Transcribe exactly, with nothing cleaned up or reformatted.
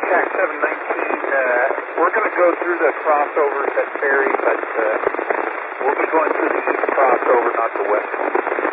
Cat seven nineteen, uh, we're going to go through the crossovers at Ferry, but uh, we'll be going through the east crossover, not the west one.